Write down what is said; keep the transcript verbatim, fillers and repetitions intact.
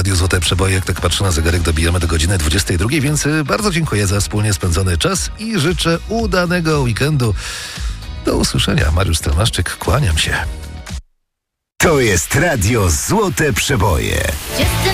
Radiu Złote Przeboje. Jak tak patrzę na zegarek, dobijamy do godziny dwudziestej drugiej, więc bardzo dziękuję za wspólnie spędzony czas i życzę udanego weekendu. Do usłyszenia. Mariusz Stremaszczyk, kłaniam się. To jest Radio Złote Przeboje.